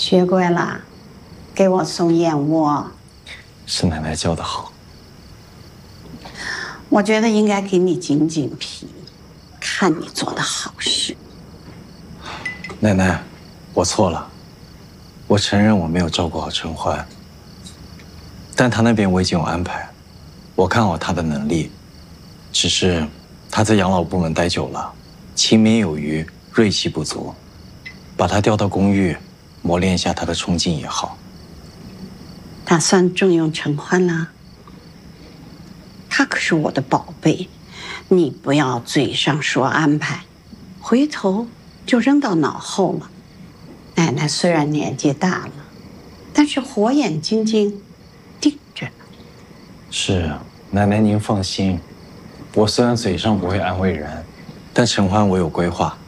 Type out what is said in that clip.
学乖了，给我送燕窝。 是奶奶教的好。 我觉得应该给你紧紧皮，看你做的好事。 奶奶，我错了，我承认我没有照顾好陈欢，但他那边我已经有安排，我看好他的能力，只是他在养老部门待久了，勤勉有余，锐气不足，把他调到公寓，磨练一下他的冲劲也好。 打算重用陈欢啦？他可是我的宝贝，你不要嘴上说安排，回头就扔到脑后了。奶奶虽然年纪大了，但是火眼金睛盯着呢。 是，奶奶您放心，我虽然嘴上不会安慰人，但陈欢我有规划，